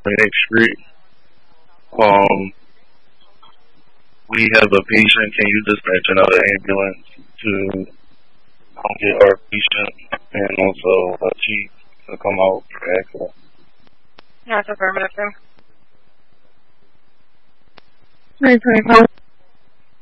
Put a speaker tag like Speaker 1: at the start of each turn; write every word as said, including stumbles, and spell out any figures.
Speaker 1: twenty-eighth Street. Um, we have a patient. Can you dispatch another ambulance to um, get our patient and also a chief to come out for accident?
Speaker 2: Yes, affirmative, sir.
Speaker 3: nine twenty-five.